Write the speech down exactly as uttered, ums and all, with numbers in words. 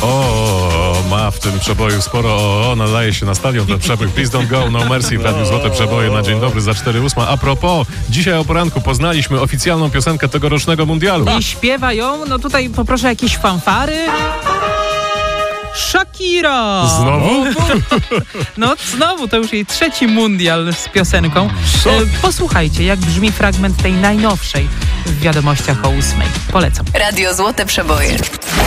O, ma w tym przeboju sporo o, o, nadaje się na stadion ten przebój. Please don't go, no mercy w Radiu Złote Przeboje na dzień dobry za cztery ósma. A propos, dzisiaj o poranku poznaliśmy oficjalną piosenkę tegorocznego mundialu. I śpiewa ją, no tutaj poproszę jakieś fanfary. Shakira! Znowu? No znowu, to już jej trzeci mundial z piosenką. Co? E, Posłuchajcie, jak brzmi fragment tej najnowszej w Wiadomościach o ósmej. Polecam. Radio Złote Przeboje.